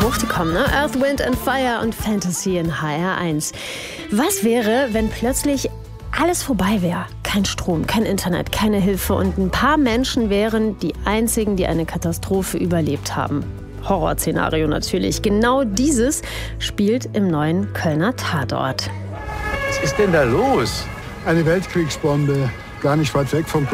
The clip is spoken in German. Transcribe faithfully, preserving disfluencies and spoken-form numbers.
hoch die kommen, ne? Earth, Wind and Fire und Fantasy in H R eins. Was wäre, wenn plötzlich alles vorbei wäre? Kein Strom, kein Internet, keine Hilfe und ein paar Menschen wären die einzigen, die eine Katastrophe überlebt haben. Horrorszenario natürlich. Genau dieses spielt im neuen Kölner Tatort. Was ist denn da los? Eine Weltkriegsbombe, gar nicht weit weg vom